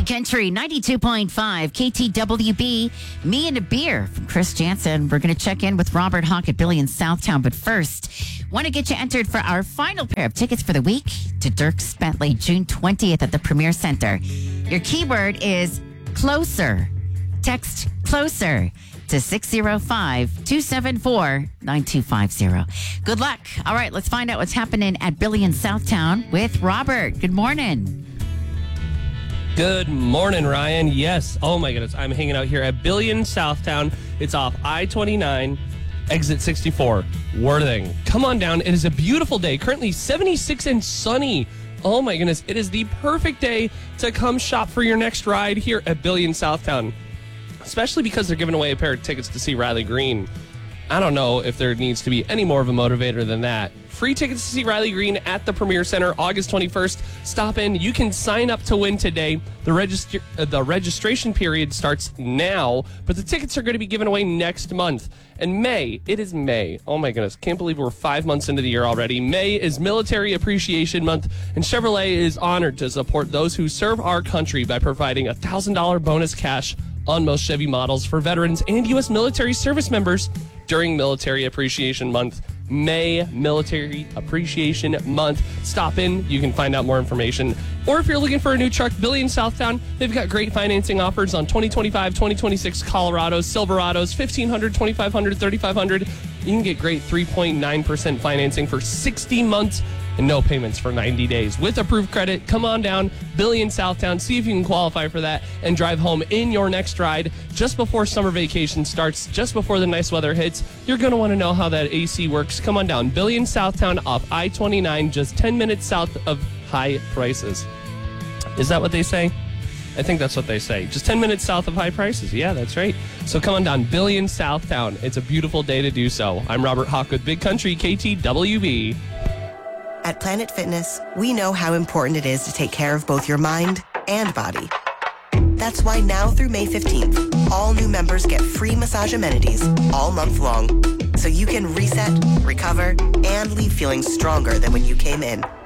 Big Country 92.5 KTWB. Me and a beer from Chris Jansen. We're going to check in with Robert Hawk at Billy in Southtown. But first, want to get you entered for our final pair of tickets for the week to Dierks Bentley, June 20th at the Premier Center. Your keyword is closer. Text closer to 605-274-9250. Good luck. All right, let's find out what's happening at Billy in Southtown with Robert. Good morning. Good morning, Ryan. Yes. Oh, my goodness. I'm hanging out here at Billy in Southtown. It's off I-29, exit 64, Worthing. Come on down. It is a beautiful day. Currently 76 and sunny. Oh, my goodness. It is the perfect day to come shop for your next ride here at Billy in Southtown, especially because they're giving away a pair of tickets to see Riley Green. I don't know if there needs to be any more of a motivator than that. Free tickets to see Riley Green at the Premier Center, August 21st. Stop in. You can sign up to win today. The registration period starts now, but the tickets are going to be given away next month. And May, it is May. Oh my goodness, can't believe we're 5 months into the year already. May is Military Appreciation Month, and Chevrolet is honored to support those who serve our country by providing a $1,000 bonus cash on most Chevy models for veterans and U.S. military service members during Military Appreciation Month. May, Military Appreciation Month. Stop in. You can find out more information. Or if you're looking for a new truck, Billy in Southtown, they've got great financing offers on 2025, 2026 Colorados, Silverados, 1500, 2500, 3500. You can get great 3.9% financing for 60 months and no payments for 90 days. With approved credit, come on down, Billy in Southtown, see if you can qualify for that and drive home in your next ride just before summer vacation starts, just before the nice weather hits. You're going to want to know how that AC works. Come on down, Billy in Southtown off I-29, just 10 minutes south of high prices. Is that what they say? I think that's what they say. Just 10 minutes south of high prices. Yeah, that's right. So come on down, Billy in Southtown. It's a beautiful day to do so. I'm Robert Hawk with Big Country KTWB. At Planet Fitness, we know how important it is to take care of both your mind and body. That's why now through May 15th, all new members get free massage amenities all month long, so you can reset, recover, and leave feeling stronger than when you came in.